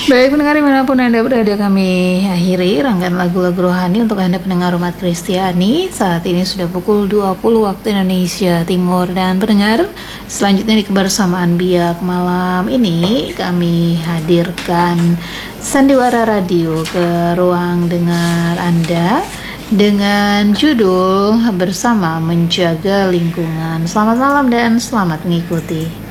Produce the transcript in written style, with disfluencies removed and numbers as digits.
Baik pendengar dimanapun Anda berada, kami akhiri rangkaian lagu-lagu rohani untuk Anda pendengar umat Kristiani. Saat ini sudah pukul 20 waktu Indonesia Timur. Dan pendengar, selanjutnya di kebersamaan Biak malam ini kami hadirkan Sandiwara Radio ke ruang dengar Anda dengan judul Bersama Menjaga Lingkungan. Selamat malam dan selamat mengikuti.